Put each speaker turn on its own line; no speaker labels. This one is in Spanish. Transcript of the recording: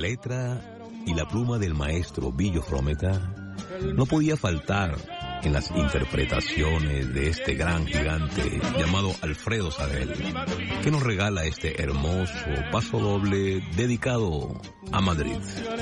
letra y la pluma del maestro Billo Frometa no podía faltar en las interpretaciones de este gran gigante llamado Alfredo Sadel, que nos regala este hermoso paso doble dedicado a Madrid.